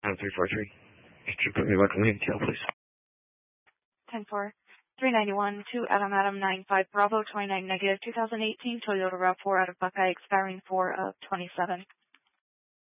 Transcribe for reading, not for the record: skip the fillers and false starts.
343. Could you put me back on the ATL, please? 10-4. 391 to Adam 95 Bravo 29 negative 2018 Toyota RAV4 out of Buckeye expiring 4 of 27.